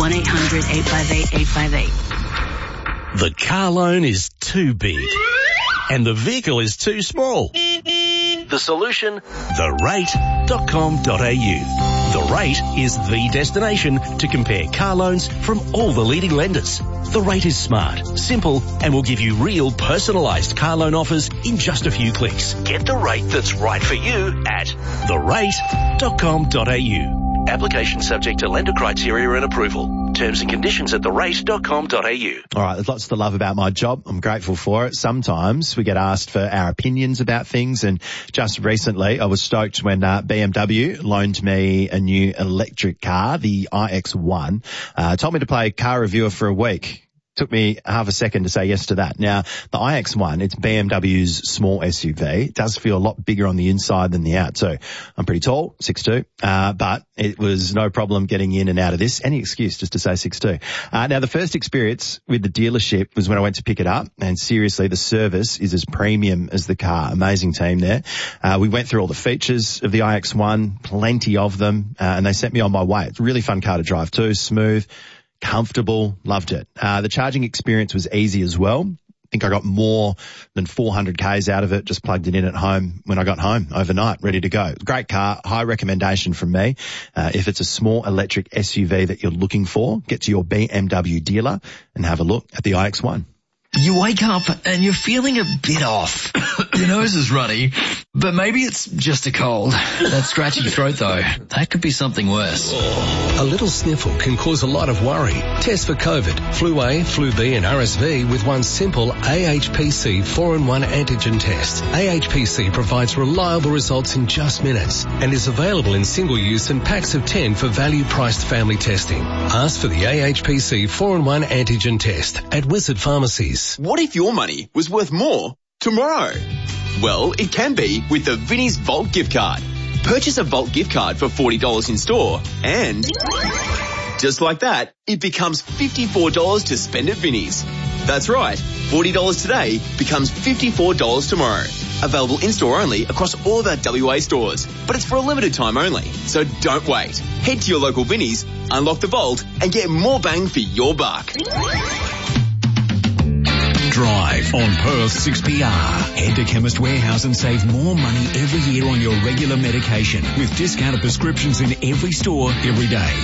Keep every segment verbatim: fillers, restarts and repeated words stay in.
one eight hundred eight five eight eight five eight. The car loan is too big and the vehicle is too small. The solution, the rate dot com dot a u. The Rate is the destination to compare car loans from all the leading lenders. The Rate is smart, simple, and will give you real personalised car loan offers in just a few clicks. Get the rate that's right for you at the rate dot com dot a u. Application subject to lender criteria and approval. Terms and conditions at the rate dot com dot a u. All right, there's lots to love about my job. I'm grateful for it. Sometimes we get asked for our opinions about things, and just recently I was stoked when uh, B M W loaned me a new electric car, the i X one. Uh, told me to play car reviewer for a week. Took me half a second to say yes to that. Now, the i X one, it's B M W's small S U V. It does feel a lot bigger on the inside than the out. So I'm pretty tall, six two, uh, but it was no problem getting in and out of this. Any excuse just to say six two. Uh, now, the first experience with the dealership was when I went to pick it up, and seriously, the service is as premium as the car. Amazing team there. Uh, we went through all the features of the i X one, plenty of them, uh, and they sent me on my way. It's a really fun car to drive too, smooth, comfortable, loved it. Uh, the charging experience was easy as well. I think I got more than four hundred kays out of it, just plugged it in at home when I got home overnight, ready to go. Great car, high recommendation from me. Uh, if it's a small electric S U V that you're looking for, get to your B M W dealer and have a look at the i X one. You wake up and you're feeling a bit off. Your nose is runny, but maybe it's just a cold. That scratchy throat though, that could be something worse. A little sniffle can cause a lot of worry. Test for COVID, flu A, flu B and R S V with one simple A H P C four in one antigen test. A H P C provides reliable results in just minutes and is available in single use and packs of ten for value priced family testing. Ask for the A H P C four in one antigen test at Wizard Pharmacies. What if your money was worth more tomorrow? Well, it can be with the Vinnie's Vault gift card. Purchase a Vault gift card for forty dollars in store and just like that, it becomes fifty-four dollars to spend at Vinnie's. That's right, forty dollars today becomes fifty-four dollars tomorrow. Available in-store only across all of our W A stores, but it's for a limited time only, so don't wait. Head to your local Vinnie's, unlock the Vault and get more bang for your buck. Drive on Perth six P R. Head to Chemist Warehouse and save more money every year on your regular medication with discounted prescriptions in every store every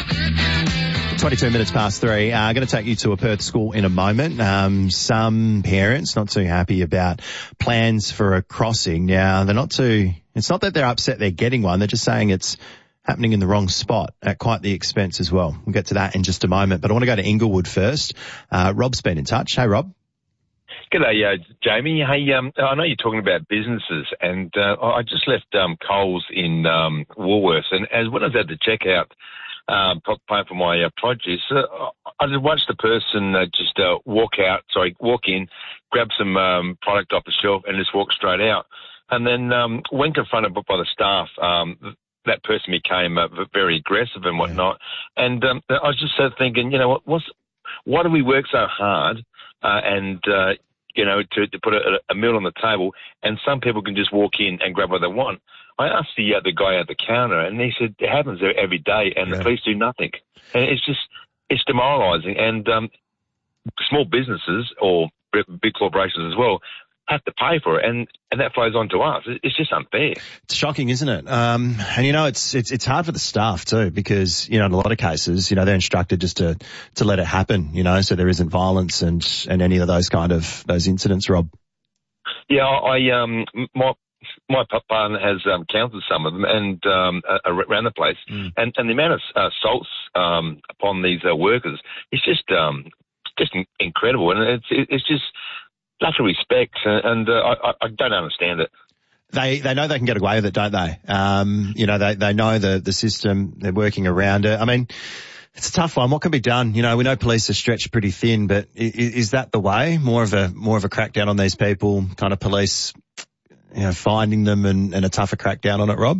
day. twenty-two minutes past three. I'm uh, going to take you to a Perth school in a moment. Um, some parents not too happy about plans for a crossing. Now, they're not too, it's not that they're upset they're getting one. They're just saying it's happening in the wrong spot at quite the expense as well. We'll get to that in just a moment. But I want to go to Inglewood first. Uh, Rob's been in touch. Hey, Rob. G'day, uh, Jamie. Hey, um, I know you're talking about businesses, and uh, I just left um, Coles in um, Woolworths, and as when I was at the checkout um, paying for my uh, produce, uh, I just watched the person uh, just uh, walk out, sorry, walk in, grab some um, product off the shelf, and just walk straight out. And then um, when confronted by the staff, um, that person became uh, very aggressive and whatnot. Yeah. And um, I was just sort of thinking, you know, what, what's, why do we work so hard uh, and uh, you know, to, to put a, a meal on the table, and some people can just walk in and grab what they want. I asked the uh, the guy at the counter, and he said it happens there every day, and yeah. the police do nothing. And it's just, it's demoralising. And um, small businesses or big corporations as well have to pay for it, and, and that flows on to us. It's just unfair. It's shocking, isn't it? Um, and you know, it's, it's, it's hard for the staff too, because, you know, in a lot of cases, you know, they're instructed just to, to let it happen, you know, so there isn't violence and, and any of those kind of, those incidents, Rob. Yeah, I, um, my, my partner has, um, counted some of them and, um, around the place, mm. and, and the amount of uh, assaults, um, upon these uh, workers, it's just, um, just incredible. And it's, it's just, lack of respect, and uh, I, I don't understand it. They they know they can get away with it, don't they? Um, you know, they they know the the system. They're working around it. I mean, it's a tough one. What can be done? You know, we know police are stretched pretty thin, but is, is that the way? More of a more of a crackdown on these people, kind of police, you know, finding them and, and a tougher crackdown on it, Rob?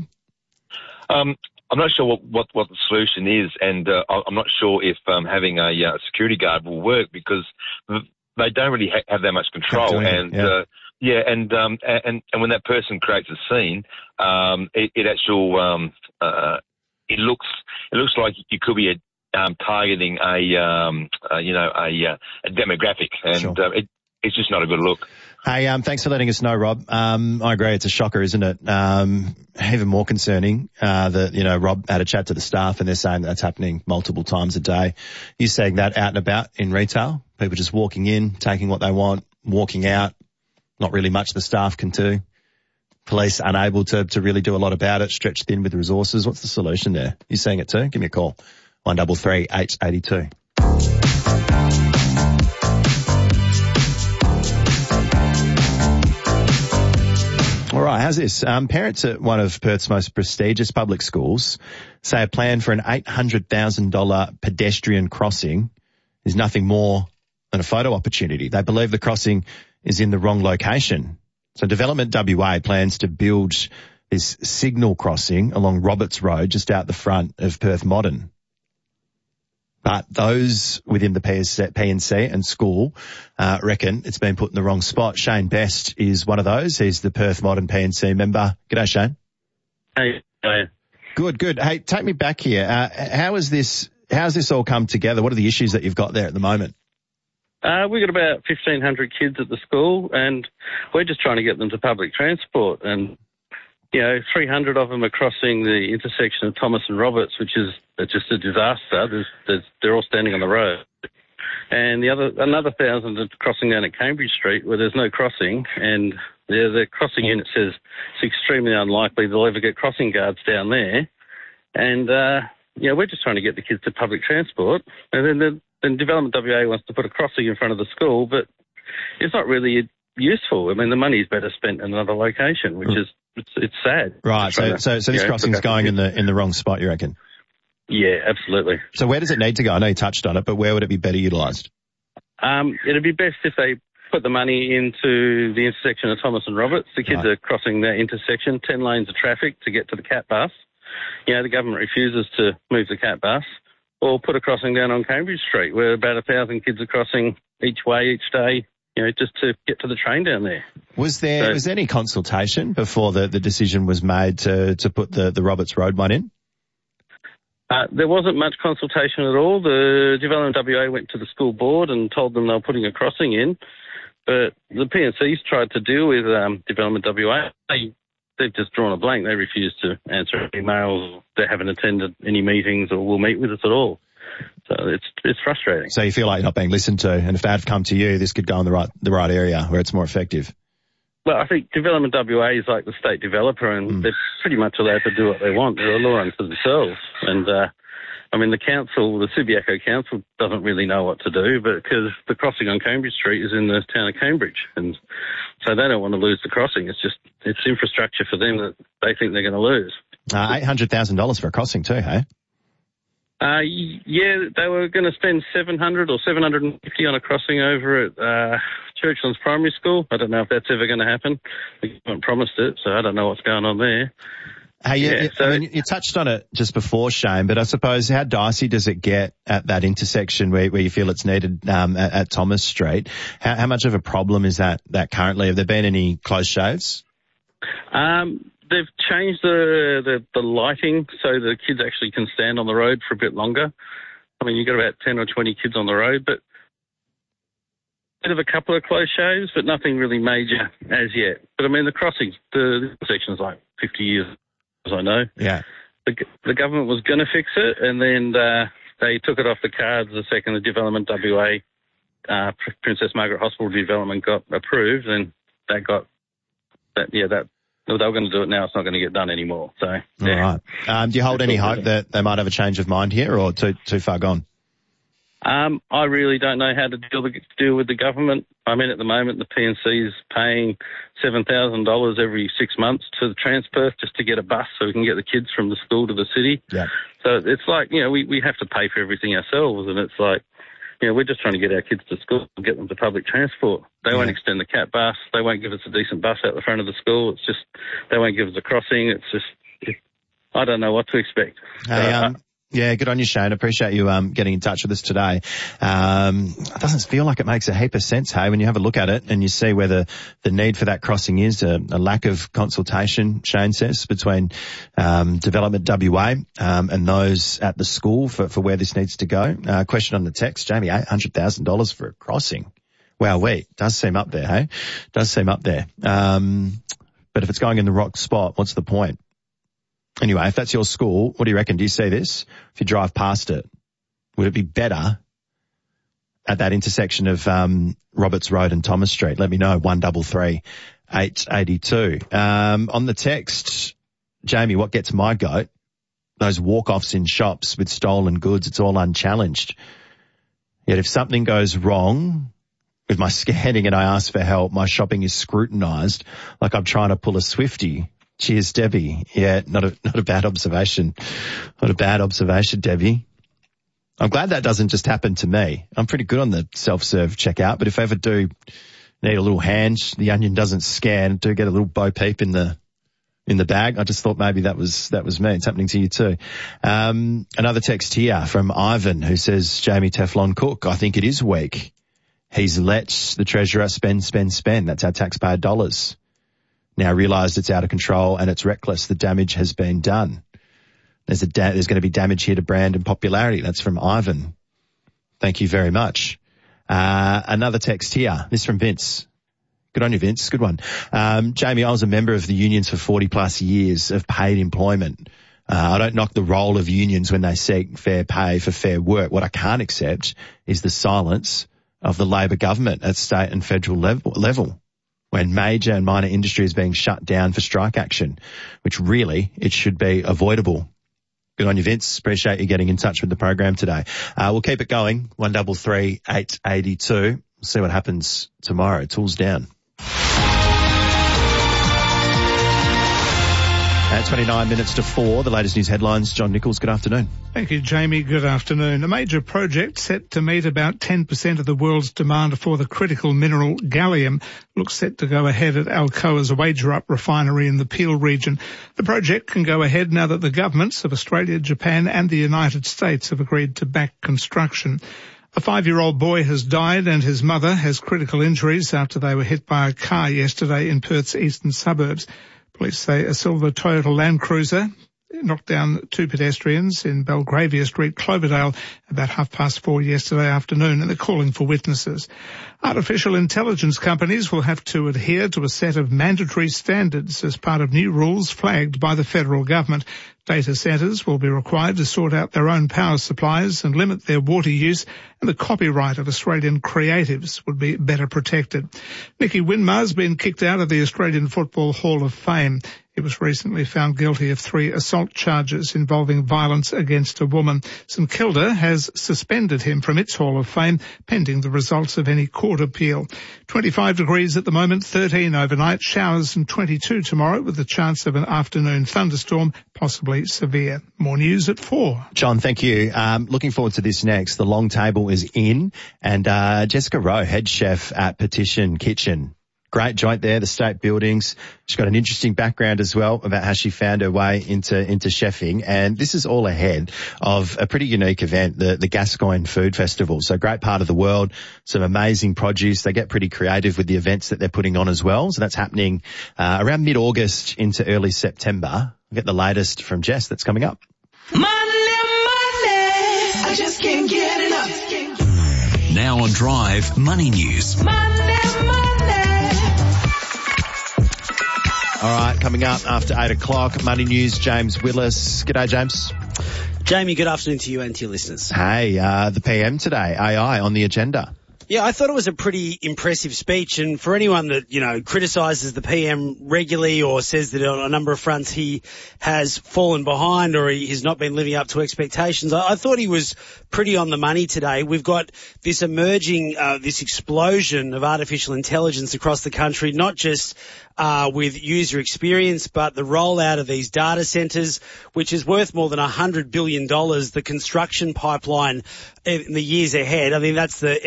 Um, I'm not sure what, what, what the solution is, and uh, I'm not sure if um, having a uh, security guard will work, because they don't really ha- have that much control, and yeah. Uh, yeah, and um, and and when that person creates a scene, um, it, it actual um, uh, it looks it looks like you could be a, um, targeting a, um, uh, you know, a, uh, a demographic, and Sure. uh, it, it's just not a good look. Hey, um, thanks for letting us know, Rob. Um, I agree, it's a shocker, isn't it? Um, even more concerning, uh, that, you know, Rob had a chat to the staff and they're saying that's happening multiple times a day. You saying that out and about in retail? People just walking in, taking what they want, walking out, not really much the staff can do. Police unable to, to really do a lot about it, stretched thin with resources. What's the solution there? You seeing it too? Give me a call. one double three eight eighty two. All right, how's this? Um, parents at one of Perth's most prestigious public schools say a plan for an eight hundred thousand dollars pedestrian crossing is nothing more than a photo opportunity. They believe the crossing is in the wrong location. So Development W A plans to build this signal crossing along Roberts Road just out the front of Perth Modern. But those within the P N C and school uh, reckon it's been put in the wrong spot. Shane Best is one of those. He's the Perth Modern P N C member. G'day, Shane. Hey, how Good, good. Hey, take me back here. Uh, how is this? How's this all come together? What are the issues that you've got there at the moment? Uh, we've got about fifteen hundred kids at the school, and we're just trying to get them to public transport. And, you know, three hundred of them are crossing the intersection of Thomas and Roberts, which is just a disaster. There's, there's, they're all standing on the road. And the other another thousand are crossing down at Cambridge Street where there's no crossing, and they're, they're crossing in. It says it's extremely unlikely they'll ever get crossing guards down there. And, uh, you know, we're just trying to get the kids to public transport. And then the Then Development W A wants to put a crossing in front of the school, but it's not really useful. I mean, the money's better spent in another location, which is it's, it's sad. Right. So, to, so, so this know, crossing's going in the in the wrong spot, you reckon? Yeah, absolutely. So where does it need to go? I know you touched on it, but where would it be better utilised? Um, it'd be best if they put the money into the intersection of Thomas and Roberts. The kids Right. are crossing that intersection, ten lanes of traffic to get to the cat bus. You know, the government refuses to move the cat bus. Or put a crossing down on Cambridge Street where about a thousand kids are crossing each way each day, you know, just to get to the train down there. Was there So- was there any consultation before the, the decision was made to, to put the, the Roberts Road one in? Uh, there wasn't much consultation at all. The Development W A went to the school board and told them they were putting a crossing in, but the P N Cs tried to deal with um, Development W A. They, they've just drawn a blank. They refused to answer emails. They haven't attended any meetings or will meet with us at all. So it's it's frustrating. So you feel like you're not being listened to, and if they had come to you, this could go in the right the right area where it's more effective. Well, I think Development W A is like the state developer, and mm. they're pretty much allowed to do what they want. They're a law unto themselves. And, uh, I mean, the council, the Subiaco Council, doesn't really know what to do, but because the crossing on Cambridge Street is in the town of Cambridge, and so they don't want to lose the crossing. It's just, it's infrastructure for them that they think they're going to lose. Uh, eight hundred thousand dollars for a crossing too, hey? Uh, yeah, they were going to spend seven hundred or seven hundred fifty on a crossing over at uh, Churchlands Primary School. I don't know if that's ever going to happen. They haven't promised it, so I don't know what's going on there. Hey, you, yeah, you, so, I mean, you touched on it just before, Shane, but I suppose how dicey does it get at that intersection where, where you feel it's needed um, at, at Thomas Street? How, how much of a problem is that, that currently? Have there been any close shaves? Um, they've changed the, the, the lighting so the kids actually can stand on the road for a bit longer. I mean, you've got about ten or twenty kids on the road, but bit of a couple of close shaves, but nothing really major as yet. But I mean, the crossing, the, the section is like fifty years, as I know. Yeah. The, the government was going to fix it, and then uh, they took it off the cards the second the Development W A, uh, Princess Margaret Hospital development got approved, and that got, that yeah, that they were going to do it now. It's not going to get done anymore. So, yeah. All right. Um, do you hold any hope that they might have a change of mind here, or too too far gone? Um, I really don't know how to deal, the, deal with the government. I mean, at the moment, the P N C is paying seven thousand dollars every six months to the Transperth just to get a bus so we can get the kids from the school to the city. Yeah. So it's like, you know, we, we have to pay for everything ourselves, and it's like, you know, we're just trying to get our kids to school and get them to public transport. They yeah. won't extend the cat bus. They won't give us a decent bus out the front of the school. It's just, they won't give us a crossing. It's just, it, I don't know what to expect. Hey, uh, um, Yeah, good on you, Shane. Appreciate you um, getting in touch with us today. Um, it doesn't feel like it makes a heap of sense, hey, when you have a look at it and you see where the, the need for that crossing is, a, a lack of consultation, Shane says, between um, Development W A um, and those at the school for, for where this needs to go. Uh, question on the text, Jamie, eight hundred thousand dollars for a crossing. Wow, wait, does seem up there, hey? Does seem up there. Um, but if it's going in the wrong spot, what's the point? Anyway, if that's your school, what do you reckon? Do you see this? If you drive past it, would it be better at that intersection of um, Roberts Road and Thomas Street? Let me know, one double three eight eighty two. Um, on the text, Jamie, what gets my goat? Those walk-offs in shops with stolen goods, it's all unchallenged. Yet if something goes wrong with my scanning and I ask for help, my shopping is scrutinised like I'm trying to pull a Swiftie. Cheers, Debbie. Yeah, not a, not a bad observation. Not a bad observation, Debbie. I'm glad that doesn't just happen to me. I'm pretty good on the self-serve checkout, but if I ever do need a little hand, the onion doesn't scan, do get a little Bo Peep in the, in the bag. I just thought maybe that was, that was me. It's happening to you too. Um, another text here from Ivan who says, Jamie Teflon Cook, I think it is weak. He's let the Treasurer spend, spend, spend. That's our taxpayer dollars. Now realised it's out of control and it's reckless. The damage has been done. There's a da- there's going to be damage here to brand and popularity. That's from Ivan. Thank you very much. Uh, another text here. This from Vince. Good on you, Vince. Good one. Um, Jamie, I was a member of the unions for forty plus years of paid employment. Uh, I don't knock the role of unions when they seek fair pay for fair work. What I can't accept is the silence of the Labor government at state and federal level. level. when major and minor industry is being shut down for strike action, which really it should be avoidable. Good on you, Vince. Appreciate you getting in touch with the program today. Uh, we'll keep it going. One double three eight eighty two. We'll see what happens tomorrow. Tools down. At twenty-nine minutes to four, the latest news headlines. John Nichols, good afternoon. Thank you, Jamie. Good afternoon. A major project set to meet about ten percent of the world's demand for the critical mineral gallium looks set to go ahead at Alcoa's Wagerup refinery in the Peel region. The project can go ahead now that the governments of Australia, Japan and the United States have agreed to back construction. A five-year-old boy has died and his mother has critical injuries after they were hit by a car yesterday in Perth's eastern suburbs. Police say a silver Toyota Land Cruiser knocked down two pedestrians in Belgravia Street, Cloverdale, about half past four yesterday afternoon, and they're calling for witnesses. Artificial intelligence companies will have to adhere to a set of mandatory standards as part of new rules flagged by the federal government. Data centres will be required to sort out their own power supplies and limit their water use, and the copyright of Australian creatives would be better protected. Nicky Winmar's been kicked out of the Australian Football Hall of Fame. He was recently found guilty of three assault charges involving violence against a woman. St Kilda has suspended him from its Hall of Fame pending the results of any court appeal. twenty-five degrees at the moment, thirteen overnight, showers and twenty-two tomorrow with the chance of an afternoon thunderstorm, possibly severe. More news at four. John, thank you. Um, looking forward to this next. The long table is in and uh, Jessica Rowe, head chef at Petition Kitchen. Great joint there, the state buildings. She's got an interesting background as well about how she found her way into, into chefing. And this is all ahead of a pretty unique event, the, the Gascoyne Food Festival. So great part of the world, some amazing produce. They get pretty creative with the events that they're putting on as well. So that's happening uh, around mid-August into early September. We'll get the latest from Jess that's coming up. Money, money, I just can't get enough. Now on Drive, Money News. Money, money. All right, coming up after eight o'clock, Money News, James Willis. G'day, James. Jamie, good afternoon to you and to your listeners. Hey, uh, the P M today, A I on the agenda. Yeah, I thought it was a pretty impressive speech, and for anyone that, you know, criticises the P M regularly or says that on a number of fronts he has fallen behind or he has not been living up to expectations, I, I thought he was pretty on the money today. We've got this emerging, uh, this explosion of artificial intelligence across the country, not just Uh, with user experience, but the rollout of these data centres, which is worth more than one hundred billion dollars, the construction pipeline in the years ahead. I mean, that's the estimate from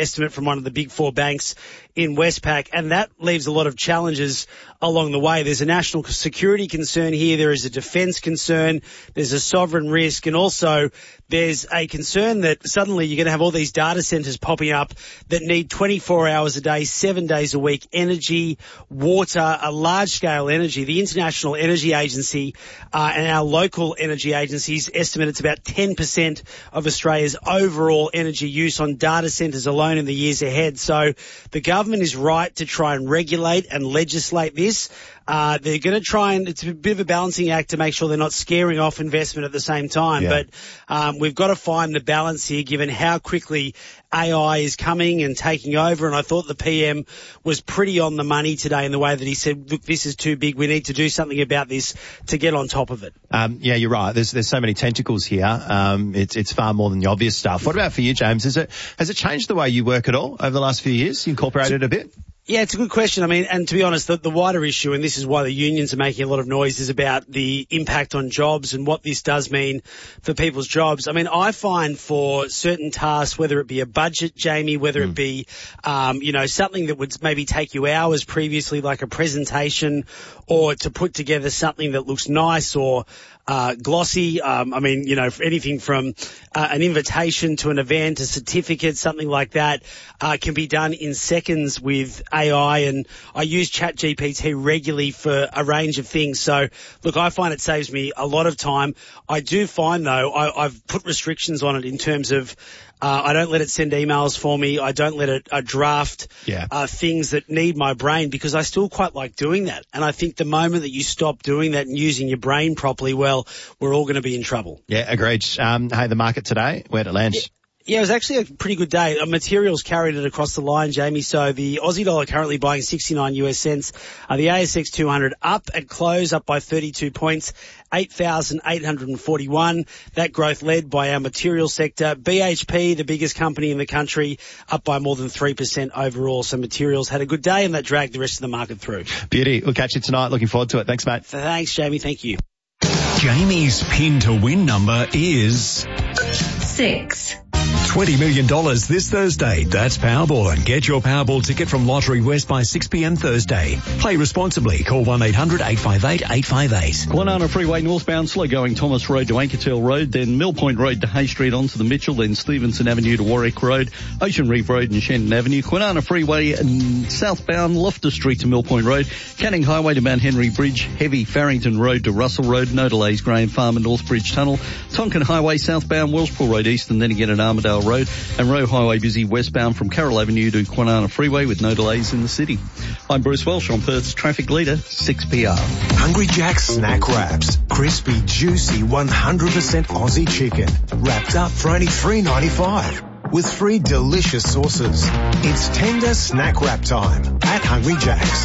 one of the big four banks in Westpac, and that leaves a lot of challenges along the way. There's a national security concern here, there is a defence concern, there's a sovereign risk, and also there's a concern that suddenly you're going to have all these data centres popping up that need twenty-four hours a day, seven days a week, energy, water, a large-scale energy. The International Energy Agency uh, and our local energy agencies estimate it's about ten percent of Australia's overall energy use on data centres alone in the years ahead. So the government is right to try and regulate and legislate this. Uh, they're going to try and, it's a bit of a balancing act to make sure they're not scaring off investment at the same time. Yeah. But um, we've got to find the balance here given how quickly A I is coming and taking over. And I thought the P M was pretty on the money today in the way that he said, look, this is too big. We need to do something about this to get on top of it. Um, yeah, you're right. There's there's so many tentacles here. Um, it's it's far more than the obvious stuff. What about for you, James? Is it has it changed the way you work at all over the last few years? You incorporated it a bit? Yeah, it's a good question. I mean, and to be honest, the, the wider issue, and this is why the unions are making a lot of noise, is about the impact on jobs and what this does mean for people's jobs. I mean, I find for certain tasks, whether it be a budget, Jamie, whether mm. it be, um, you know, something that would maybe take you hours previously, like a presentation, or to put together something that looks nice or Uh, glossy. Um, I mean, you know, anything from uh, an invitation to an event, a certificate, something like that, uh, can be done in seconds with A I. And I use ChatGPT regularly for a range of things. So, look, I find it saves me a lot of time. I do find, though, I, I've put restrictions on it in terms of Uh, I don't let it send emails for me. I don't let it uh, draft yeah. uh, things that need my brain, because I still quite like doing that. And I think the moment that you stop doing that and using your brain properly, well, we're all going to be in trouble. Yeah, agreed. Um, hey, the market today, where'd it land? Yeah. Yeah, it was actually a pretty good day. Uh, materials carried it across the line, Jamie. So the Aussie dollar currently buying sixty-nine US cents. Uh, the A S X two hundred up at close, up by thirty-two points, eight thousand eight hundred forty-one. That growth led by our material sector. B H P, the biggest company in the country, up by more than three percent overall. So materials had a good day, and that dragged the rest of the market through. Beauty. We'll catch you tonight. Looking forward to it. Thanks, mate. Thanks, Jamie. Thank you. Jamie's pin to win number is Six. twenty million dollars this Thursday. That's Powerball, and get your Powerball ticket from Lottery West by six p.m. Thursday. Play responsibly. Call one eight hundred eight five eight eight five eight. Kwinana Freeway northbound, slow going Thomas Road to Ankertel Road, then Mill Point Road to Hay Street onto the Mitchell, then Stevenson Avenue to Warwick Road, Ocean Reef Road and Shenton Avenue, Kwinana Freeway and southbound Loftus Street to Mill Point Road, Canning Highway to Mount Henry Bridge, heavy Farrington Road to Russell Road, no delays Graham Farm and Northbridge Tunnel, Tonkin Highway southbound Wellspool Road east and then again at Armidale Road, and Roe Highway busy westbound from Carroll Avenue to Kwinana Freeway with no delays in the city. I'm Bruce Welsh on Perth's traffic leader, six P R. Hungry Jack's snack wraps. Crispy, juicy, one hundred percent Aussie chicken. Wrapped up for only three ninety-five. With three delicious sauces. It's tender snack wrap time at Hungry Jack's.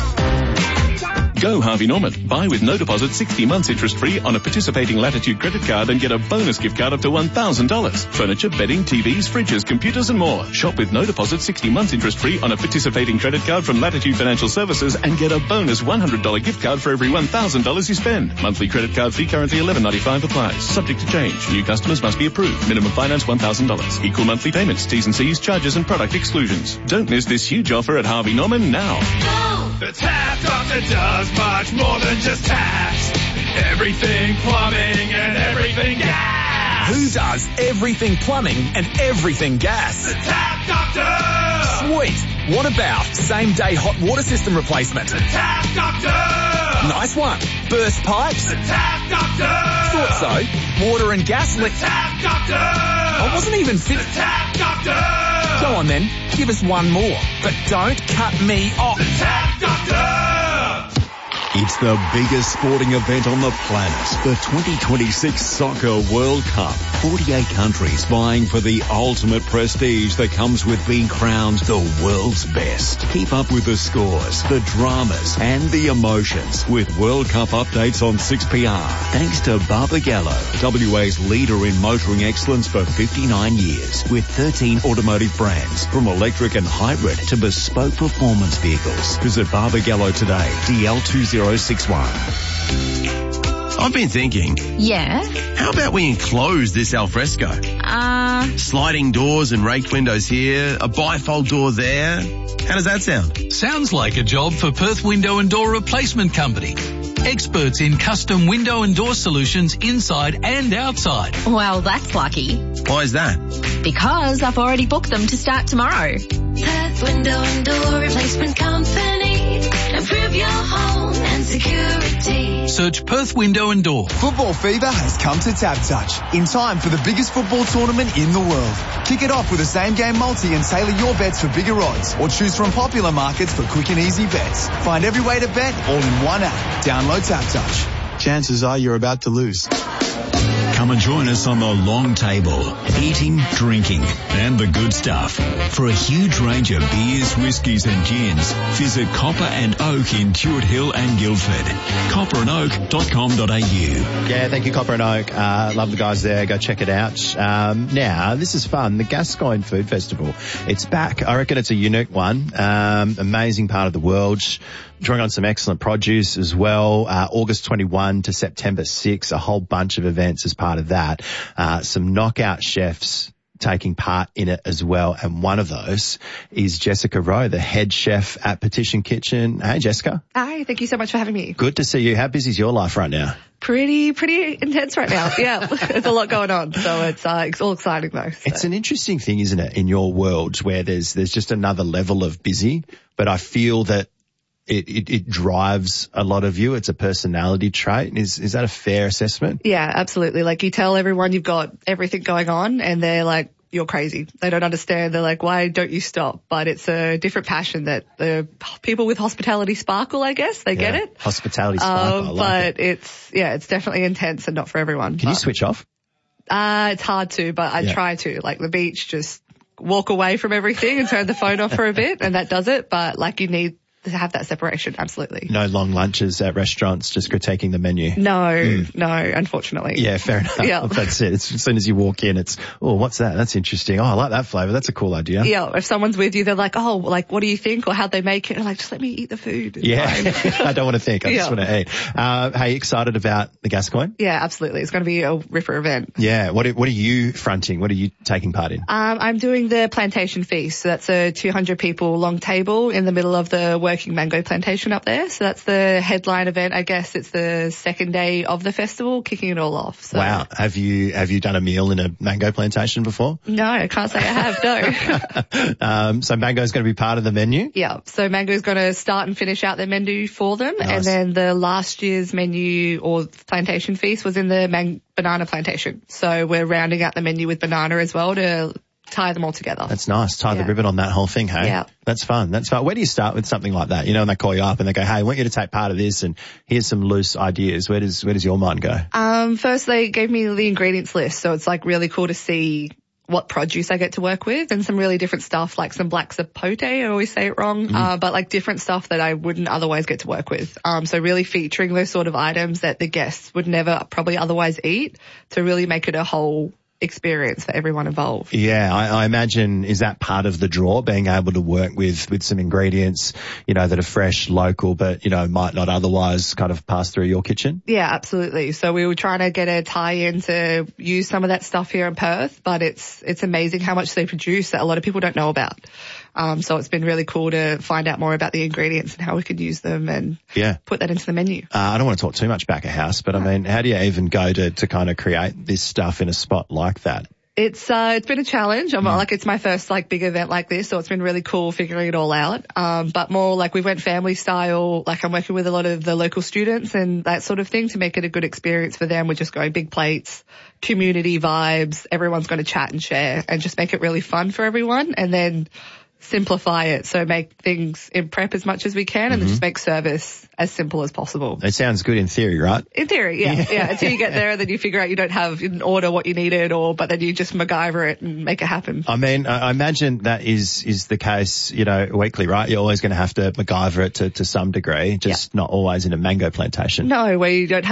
Go Harvey Norman. Buy with no deposit sixty months interest free on a participating Latitude credit card and get a bonus gift card up to one thousand dollars. Furniture, bedding, T Vs, fridges, computers and more. Shop with no deposit sixty months interest free on a participating credit card from Latitude Financial Services and get a bonus one hundred dollars gift card for every one thousand dollars you spend. Monthly credit card fee currently eleven ninety-five applies. Subject to change. New customers must be approved. Minimum finance one thousand dollars. Equal monthly payments. T's and C's, charges and product exclusions. Don't miss this huge offer at Harvey Norman now. The Tap Doctor does much more than just taps. Everything plumbing and everything gas. Who does everything plumbing and everything gas? The Tap Doctor! Sweet. What about same-day hot water system replacement? The Tap Doctor! Nice one. Burst pipes? The Tap Doctor! Thought so. Water and gas leak. The Tap Doctor! I wasn't even fit. The Tap Doctor! Go on then. Give us one more. But don't cut me off. The Tap Doctor! It's the biggest sporting event on the planet, the twenty twenty-six Soccer World Cup. forty-eight countries vying for the ultimate prestige that comes with being crowned the world's best. Keep up with the scores, the dramas and the emotions with World Cup updates on six P R. Thanks to Barbagallo, W A's leader in motoring excellence for fifty-nine years, with thirteen automotive brands, from electric and hybrid to bespoke performance vehicles. Visit Barbagallo today, D L two zero six one. I've been thinking, Yeah. how about we enclose this alfresco? Uh, Sliding doors and raked windows here, a bifold door there. How does that sound? Sounds like a job for Perth Window and Door Replacement Company. Experts in custom window and door solutions inside and outside. well, that's lucky. Why is that? Because I've already booked them to start tomorrow. Perth Window and Door Replacement Company. Improve your home and security. Search Perth Window and Door. Football fever has come to TapTouch in time for the biggest football tournament in the world. Kick it off with a same-game multi and tailor your bets for bigger odds, or choose from popular markets for quick and easy bets. Find every way to bet all in one app. Download TapTouch. Chances are you're about to lose. Come and join us on the long table, eating, drinking, and the good stuff. For a huge range of beers, whiskies and gins, visit Copper and Oak in Tuart Hill and Guildford. copper and oak dot com dot a u. Yeah, thank you, Copper and Oak. Uh, love the guys there. Go check it out. Um, now, this is fun. The Gascoyne Food Festival. It's back. I reckon it's a unique one. Um, amazing part of the world. Drawing on some excellent produce as well. Uh, August twenty-first to September sixth, a whole bunch of events as part of that. Uh, some knockout chefs taking part in it as well. And one of those is Jessica Rowe, the head chef at Petition Kitchen. Hey, Jessica. Hi, thank you so much for having me. Good to see you. How busy is your life right now? Pretty, pretty intense right now. Yeah, there's a lot going on. So it's, uh, it's all exciting though. So. It's an interesting thing, isn't it, in your world where there's, there's just another level of busy, but I feel that It, it, it drives a lot of you. It's a personality trait. Is, is that a fair assessment? Yeah, absolutely. Like you tell everyone you've got everything going on and they're like, you're crazy. They don't understand. They're like, why don't you stop? But it's a different passion that the people with hospitality sparkle, I guess. They Yeah. get it. Hospitality sparkle. Um, I like but it. it's, yeah, it's definitely intense and not for everyone. Can you But, switch off? Uh, it's hard to, but I Yeah. try to. Like the beach, just walk away from everything and turn the phone off for a bit and that does it. But like you need to have that separation, absolutely. No long lunches at restaurants, just critiquing the menu. No, Mm. no, unfortunately. Yeah, fair enough. Yeah. That's it. It's, as soon as you walk in, it's, oh, what's that? That's interesting. Oh, I like that flavour. That's a cool idea. Yeah, if someone's with you, they're like, oh, like, what do you think or how'd they make it? And like, just let me eat the food. It's Yeah. fine. I don't want to think. I just Yeah. want to eat. Uh, hey, excited about the Gascoyne? Yeah, absolutely. It's going to be a ripper event. Yeah. What are, what are you fronting? What are you taking part in? Um, I'm doing the plantation feast. So that's a two hundred people long table in the middle of the working mango plantation up there. So that's the headline event. I guess it's the second day of the festival, kicking it all off. So. Wow. Have you, have you done a meal in a mango plantation before? No, I can't say I have, no. um, so mango's going to be part of the menu? Yeah. So Mango's going to start and finish out their menu for them. Nice. And then the last year's menu or plantation feast was in the man- banana plantation. So we're rounding out the menu with banana as well to tie them all together. That's nice. Tie the Yeah. ribbon on that whole thing, hey? Yeah. That's fun. That's fun. Where do you start with something like that? You know, when they call you up and they go, hey, I want you to take part of this and here's some loose ideas. Where does, where does your mind go? Um, first they gave me the ingredients list. So it's like really cool to see what produce I get to work with and some really different stuff like some black sapote. I always say it wrong. Mm. Uh, but like different stuff that I wouldn't otherwise get to work with. Um, so really featuring those sort of items that the guests would never probably otherwise eat to really make it a whole experience for everyone involved. Yeah, I, I imagine, is that part of the draw, being able to work with, with some ingredients, you know, that are fresh, local, but, you know, might not otherwise kind of pass through your kitchen? Yeah, absolutely. So we were trying to get a tie-in to use some of that stuff here in Perth, but it's, it's amazing how much they produce that a lot of people don't know about. Um, so it's been really cool to find out more about the ingredients and how we could use them and Yeah. put that into the menu. Uh, I don't want to talk too much back of house, but I mean, how do you even go to, to kind of create this stuff in a spot like that? It's, uh, it's been a challenge. I'm like, it's my first like big event like this. So it's been really cool figuring it all out. Um, but more like we went family style. Like I'm working with a lot of the local students and that sort of thing to make it a good experience for them. We're just going big plates, community vibes. Everyone's going to chat and share and just make it really fun for everyone. And then simplify it. So make things in prep as much as we can and then just make service as simple as possible. It sounds good in theory, right? In theory, yeah, Yeah. yeah. Until you get there, then you figure out you don't have, you didn't order what you needed, or but then you just MacGyver it and make it happen. I mean, I I imagine that is is the case, you know, weekly, right? You're always going to have to MacGyver it to, to some degree, just not always in a mango plantation. No, where you don't have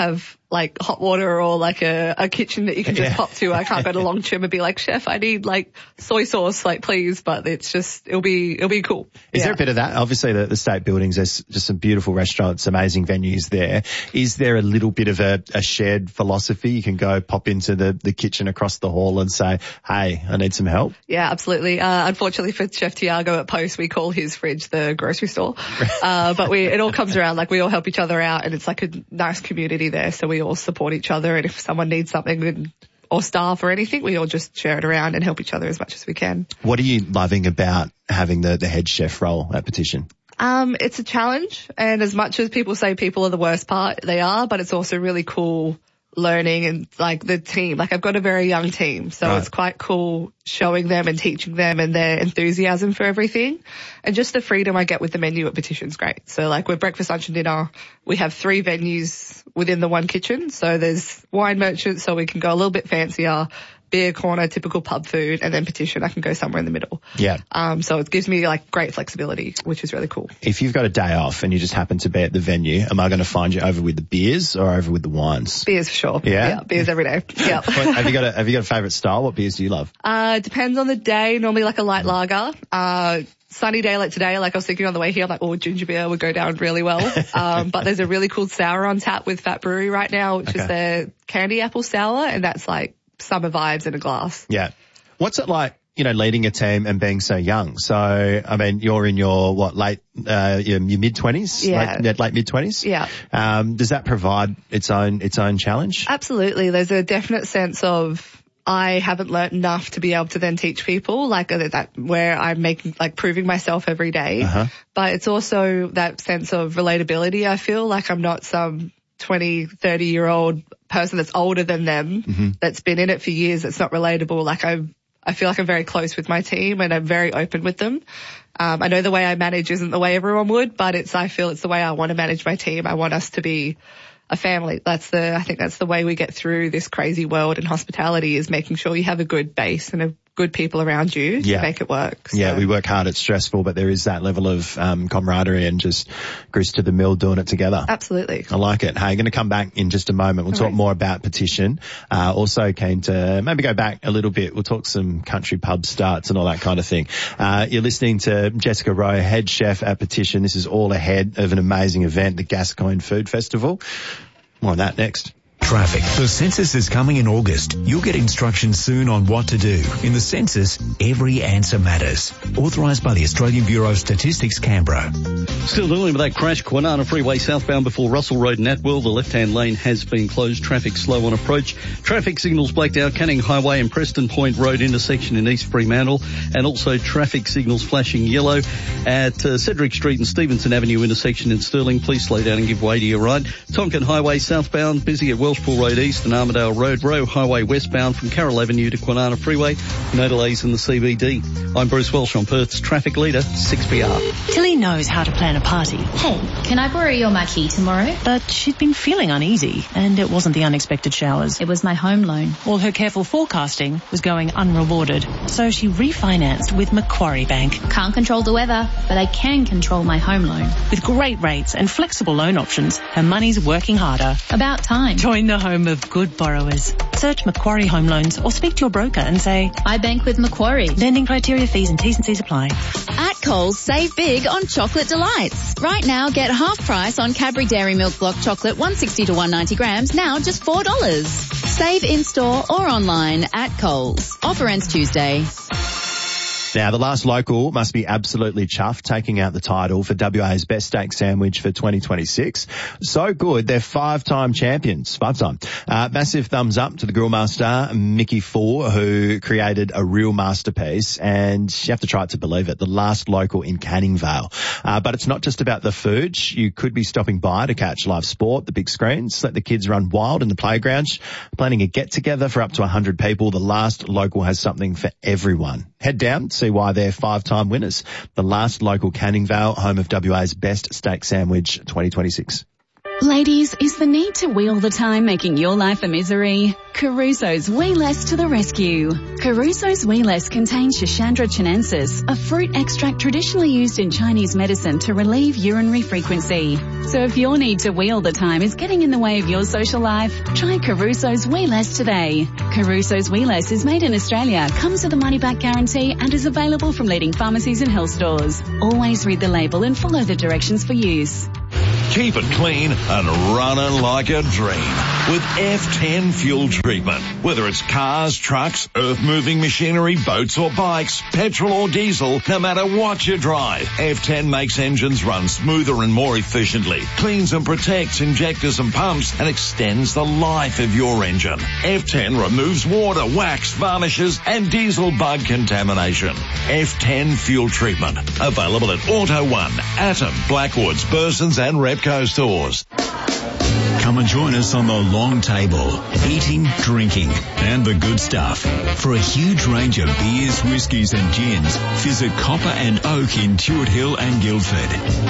like hot water or like a, a kitchen that you can just Yeah. pop to. I can't go to Longchamp and be like, chef, I need like soy sauce, like please. But it's just, it'll be, it'll be cool. Is Yeah. there a bit of that? Obviously the, the state buildings, there's just some beautiful restaurants, amazing venues there. Is there a little bit of a, a shared philosophy? You can go pop into the, the kitchen across the hall and say, hey, I need some help. Yeah, absolutely. Uh, unfortunately for Chef Tiago at Post, we call his fridge the grocery store. Uh, but we, it all comes around, like we all help each other out and it's like a nice community there. So we all support each other. And if someone needs something and, or staff or anything, we all just share it around and help each other as much as we can. What are you loving about having the, the head chef role at Petition? Um, it's a challenge. And as much as people say people are the worst part, they are, but it's also really cool learning and like the team. Like I've got a very young team, so Right. it's quite cool showing them and teaching them and their enthusiasm for everything. And just the freedom I get with the menu at Petition's great. So like with breakfast, lunch and dinner, we have three venues within the one kitchen. So there's wine merchants, so we can go a little bit fancier, beer corner, typical pub food, and then Petition, I can go somewhere in the middle. Yeah. Um, so it gives me like great flexibility, which is really cool. If you've got a day off and you just happen to be at the venue, am I going to find you over with the beers or over with the wines? Beers for sure. Yeah? Yeah, beers every day. Yeah. What, have you got a, have you got a favourite style? What beers do you love? Uh, depends on the day. Normally like a light lager. Uh, sunny day like today, like I was thinking on the way here, I'm like, oh, ginger beer would go down really well. Um, but there's a really cool sour on tap with Fat Brewery right now, which Okay. is their candy apple sour, and that's like summer vibes in a glass. Yeah. What's it like, you know, leading a team and being so young? So, I mean, you're in your, what, late, uh, your, your mid-twenties? Yeah. Late, late mid-twenties? Yeah. Um, does that provide its own, its own challenge? Absolutely. There's a definite sense of I haven't learnt enough to be able to then teach people, like uh, that where I'm making, like proving myself every day. Uh-huh. But it's also that sense of relatability. I feel like I'm not some twenty, thirty year old person that's older than them, Mm-hmm. that's been in it for years, that's not relatable. Like I, I feel like I'm very close with my team and I'm very open with them. Um, I know the way I manage isn't the way everyone would, but it's, I feel it's the way I want to manage my team. I want us to be a family. That's the, I think that's the way we get through this crazy world in hospitality, is making sure you have a good base and a good people around you Yeah. to make it work. So. Yeah, we work hard, it's stressful, but there is that level of um, camaraderie and just grist to the mill doing it together. Absolutely. I like it. Hey, going to come back in just a moment. We'll All talk right. more about Petition. Uh, also keen to maybe go back a little bit. We'll talk some country pub starts and all that kind of thing. Uh, you're listening to Jessica Rowe, head chef at Petition. This is all ahead of an amazing event, the Gascoyne Food Festival. More on that next. Traffic. The census is coming in August. You'll get instructions soon on what to do. In the census, every answer matters. Authorised by the Australian Bureau of Statistics, Canberra. Still dealing with that crash, Kwinana Freeway southbound before Russell Road in Atwell. The left-hand lane has been closed. Traffic slow on approach. Traffic signals blacked out. Canning Highway and Preston Point Road intersection in East Fremantle. And also traffic signals flashing yellow at uh, Cedric Street and Stevenson Avenue intersection in Stirling. Please slow down and give way to your right. Tonkin Highway southbound, busy at Welshpool Road East and Armidale Road. Rowe Highway westbound from Carroll Avenue to Kwinana Freeway. No delays in the C B D. I'm Bruce Welsh on Perth's traffic leader, six P R. Tilly knows how to plan a party. Hey, can I borrow your marquee tomorrow? But she'd been feeling uneasy, and it wasn't the unexpected showers. It was my home loan. All her careful forecasting was going unrewarded, so she refinanced with Macquarie Bank. Can't control the weather, but I can control my home loan. With great rates and flexible loan options, her money's working harder. About time. Join the home of good borrowers. Search Macquarie Home Loans or speak to your broker and say, I bank with Macquarie. Lending criteria, fees and T's and C's apply. At Coles, save big on chocolate delights. Right now, get half price on Cadbury Dairy Milk Block Chocolate one sixty to one ninety grams, now just four dollars. Save in-store or online at Coles. Offer ends Tuesday. Now, the last local must be absolutely chuffed, taking out the title for W A's best steak sandwich for twenty twenty-six. So good, they're five-time champions. Five-time. Uh, massive thumbs up to the grill master, Mickey Four, who created a real masterpiece, and you have to try it to believe it, the last local in Canning Vale. Uh, but it's not just about the food. You could be stopping by to catch live sport, the big screens, let the kids run wild in the playgrounds, planning a get-together for up to one hundred people. The last local has something for everyone. Head down, see why they're five-time winners. The last local, Canning Vale, home of W A's best steak sandwich twenty twenty-six. Ladies, is the need to wee all the time making your life a misery? Caruso's Wee Less to the rescue. Caruso's Wee Less contains Schisandra chinensis, a fruit extract traditionally used in Chinese medicine to relieve urinary frequency. So if your need to wee all the time is getting in the way of your social life, try Caruso's Wee Less today. Caruso's Wee Less is made in Australia, comes with a money-back guarantee and is available from leading pharmacies and health stores. Always read the label and follow the directions for use. Keep it clean and running like a dream with F ten fuel treatment. Whether it's cars, trucks, earth-moving machinery, boats or bikes, petrol or diesel, no matter what you drive, F ten makes engines run smoother and more efficiently, cleans and protects injectors and pumps, and extends the life of your engine. F ten removes water, wax, varnishes, and diesel bug contamination. F ten fuel treatment. Available at Auto One, Atom, Blackwoods, Burson's and Repco stores. Come and join us on the long table, eating, drinking, and the good stuff. For a huge range of beers, whiskies and gins, visit Copper and Oak in Tuart Hill and Guildford.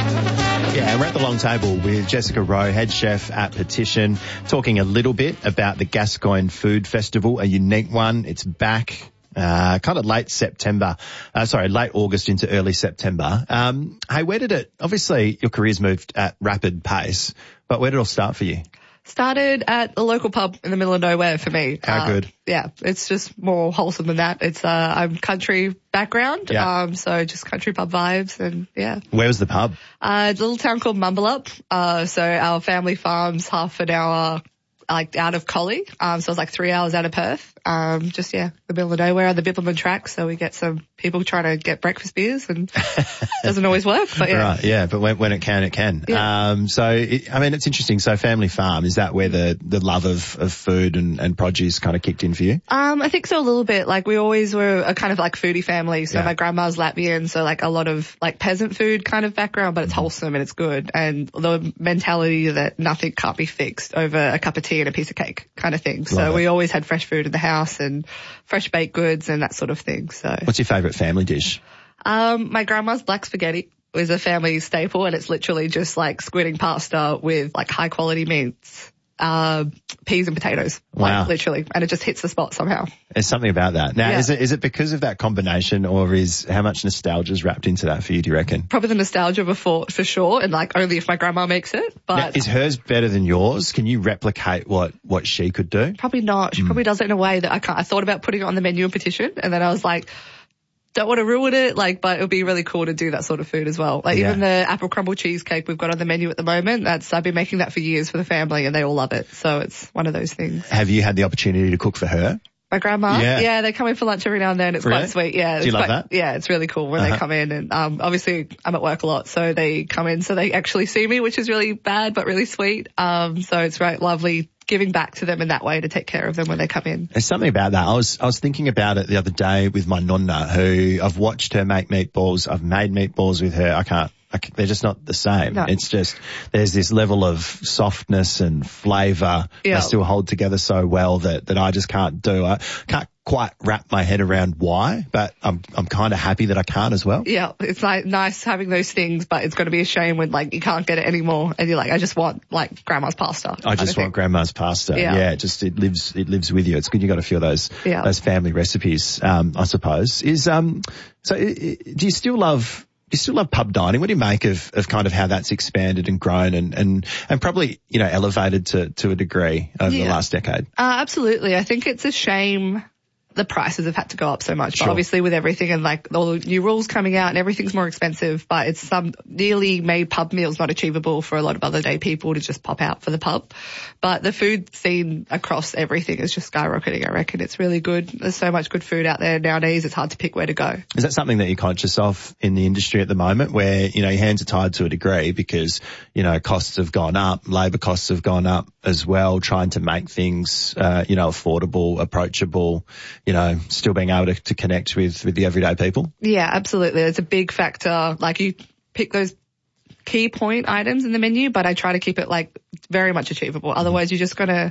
Yeah, we're at the long table with Jessica Rowe, head chef at Petition, talking a little bit about the Gascoyne Food Festival, a unique one. It's back. Uh, kind of late September, uh, sorry, late August into early September. Um, hey, where did it, obviously your career's moved at rapid pace, but where did it all start for you? Started at a local pub in the middle of nowhere for me. How uh, good? Yeah, it's just more wholesome than that. It's, uh, I'm country background, Yeah. um, so just country pub vibes and yeah. Where was the pub? Uh, it's a little town called Mumbalup. Uh, so our family farm's half an hour, like out of Collie. Um, so it's like three hours out of Perth. Um, just, yeah, the middle of nowhere on the Bibbulmun track. So we get some people trying to get breakfast beers and doesn't always work, but yeah. Right, yeah, but when, when it can, it can. Yeah. Um, so, it, I mean, it's interesting. So family farm, is that where the, the love of, of food and, and produce kind of kicked in for you? Um, I think so a little bit. Like we always were a kind of like foodie family. So Yeah. my grandma's Latvian. So like a lot of like peasant food kind of background, but it's wholesome and it's good. And the mentality that nothing can't be fixed over a cup of tea and a piece of cake kind of thing. So Love it. we always had fresh food in the house and fresh baked goods and that sort of thing. So, What's your favourite family dish? um, my grandma's black spaghetti was a family staple and it's literally just like squidding pasta with like high quality meats, uh, peas and potatoes. Wow. Like literally. And it just hits the spot somehow. There's something about that. Now, Yeah. is it is it because of that combination, or is how much nostalgia is wrapped into that for you, do you reckon? Probably the nostalgia before, for sure, and like only if my grandma makes it, but Now, is hers better than yours? Can you replicate what, what she could do? probably not. She Mm. probably does it in a way that I can't. I thought about putting it on the menu and Petition, and then I was like, don't want to ruin it, like, but it would be really cool to do that sort of food as well. Like Yeah. even the apple crumble cheesecake we've got on the menu at the moment, that's, I've been making that for years for the family and they all love it. So it's one of those things. Have you had the opportunity to cook for her? My grandma, Yeah. yeah, they come in for lunch every now and then. It's Really? quite sweet. Yeah. Do it's you love quite, that? Yeah, it's really cool when Uh-huh. they come in and, um, obviously I'm at work a lot, so they come in so they actually see me, which is really bad, but really sweet. Um, so it's right, lovely giving back to them in that way to take care of them when they come in. There's something about that. I was I was thinking about it the other day with my nonna, who I've watched her make meatballs. I've made meatballs with her. I can't. I c they're just not the same. No. It's just there's this level of softness and flavour. Yeah. They still hold together so well that that I just can't do. I can't quite wrap my head around why, but I'm I'm kind of happy that I can't as well. Yeah, it's like nice having those things, but it's going to be a shame when like you can't get it anymore and you're like, I just want like grandma's pasta. I just want grandma's pasta. Yeah. Yeah, it just it lives it lives with you. It's good you got a few of those Yeah. those family recipes. Um, I suppose is um. So i- i- do you still love? Do you still love pub dining? What do you make of, of kind of how that's expanded and grown and, and, and probably, you know, elevated to, to a degree over the Yeah. last decade? Uh, absolutely. I think it's a shame the prices have had to go up so much. Sure. But obviously with everything and like all the new rules coming out and everything's more expensive, but it's some nearly made pub meals not achievable for a lot of other day people to just pop out for the pub. But the food scene across everything is just skyrocketing. I reckon it's really good. There's so much good food out there nowadays. It's hard to pick where to go. Is that something that you're conscious of in the industry at the moment where, you know, your hands are tied to a degree because, you know, costs have gone up, labour costs have gone up as well, trying to make things, uh, you know, affordable, approachable, you know, still being able to, to connect with, with the everyday people? Yeah, absolutely. It's a big factor. Like you pick those key point items in the menu, but I try to keep it like very much achievable. Otherwise you're just going to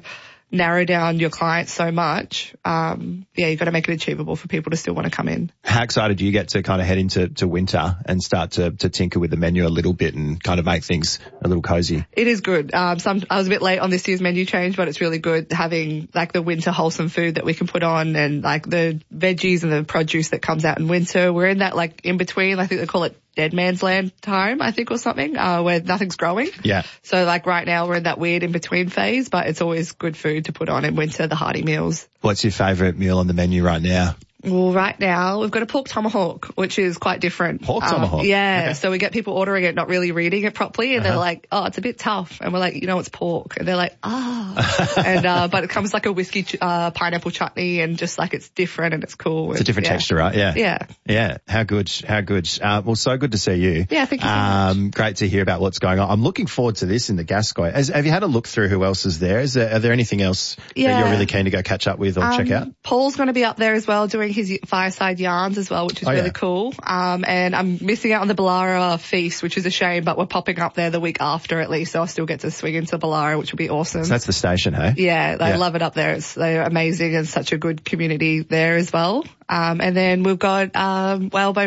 narrow down your clients so much. Um, yeah, you've got to make it achievable for people to still want to come in. How excited do you get to kind of head into to winter and start to, to tinker with the menu a little bit and kind of make things a little cozy? It is good. Um, some, I was a bit late on this year's menu change, but it's really good having like the winter wholesome food that we can put on and like the veggies and the produce that comes out in winter. We're in that like in between, I think they call it dead man's land time, I think, or something, uh, where nothing's growing. Yeah. So like right now we're in that weird in between phase, but it's always good food to put on in winter, the hearty meals. What's your favourite meal on the menu right now? Well, right now we've got a pork tomahawk, which is quite different. Pork tomahawk? Um, yeah. Okay. So we get people ordering it, not really reading it properly, and Uh-huh. they're like, oh, it's a bit tough. And we're like, you know, it's pork. And they're like, ah. and, uh, but it comes like a whiskey, ch- uh, pineapple chutney and just like it's different and it's cool. It's a different yeah. texture, right? Yeah. Yeah. Yeah. How good. How good. Uh, well, so good to see you. Yeah, thank you so um, Great to hear about what's going on. I'm looking forward to this in the Gascoigne. Has, have you had a look through who else is there? Is there, are there anything else Yeah. that you're really keen to go catch up with or Um, check out? Paul's going to be up there as well doing his fireside yarns as well, which is Oh, really yeah. cool. Um, and I'm missing out on the Ballara feast, which is a shame, but we're popping up there the week after at least, so I'll still get to swing into Ballara, which will be awesome. So that's the station, hey? Yeah, I Yeah. love it up there. It's they're amazing and such a good community there as well. Um, and then we've got um, Whalebone